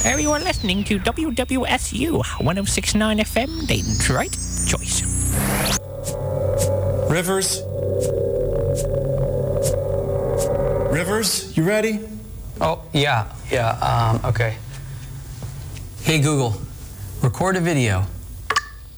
You are listening to WWSU 106.9 FM, Dayton's right choice. Rivers? Rivers, you ready? Oh, yeah, okay. Hey, Google, record a video